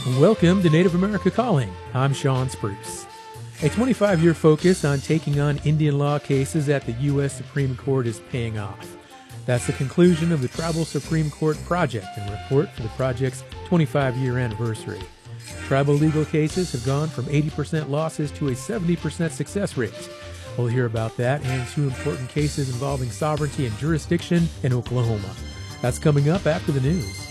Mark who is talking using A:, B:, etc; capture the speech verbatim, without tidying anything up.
A: Welcome to Native America Calling. I'm Sean Spruce. A twenty-five-year focus on taking on Indian law cases at the U S Supreme Court is paying off. That's the conclusion of the Tribal Supreme Court Project and report for the project's twenty-five-year anniversary. Tribal legal cases have gone from eighty percent losses to a seventy percent success rate. We'll hear about that and two important cases involving sovereignty and jurisdiction in Oklahoma. That's coming up after the news.